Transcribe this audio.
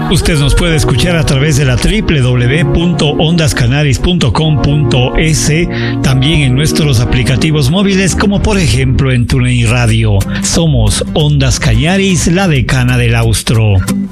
Usted nos puede escuchar a través de la www.ondascanaris.com.es, también en nuestros aplicativos móviles, como por ejemplo en TuneIn Radio. Somos Ondas Cañaris, la decana del Austro.